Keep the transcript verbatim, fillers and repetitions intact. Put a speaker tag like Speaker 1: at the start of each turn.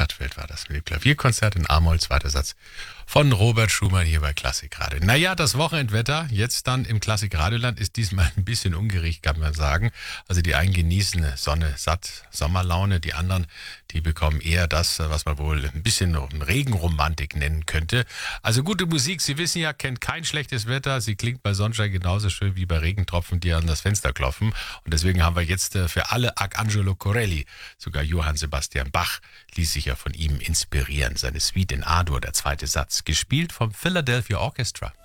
Speaker 1: Stadtwelt war das mit dem Klavierkonzert in A-Moll, zweiter Satz von Robert Schumann hier bei Klassikradio. Naja, das Wochenendwetter jetzt dann im Klassikradioland ist diesmal ein bisschen ungerecht, kann man sagen. Also die einen genießen Sonne, satt, Sommerlaune, die anderen, die bekommen eher das, was man wohl ein bisschen Regenromantik nennen könnte. Also gute Musik, Sie wissen ja, kennt kein schlechtes Wetter. Sie klingt bei Sonnenschein genauso schön wie bei Regentropfen, die an das Fenster klopfen. Und deswegen haben wir jetzt für alle Arcangelo Corelli, sogar Johann Sebastian Bach ließ sich ja von ihm inspirieren. Seine Suite in A-Dur, der zweite Satz, gespielt vom Philadelphia Orchestra.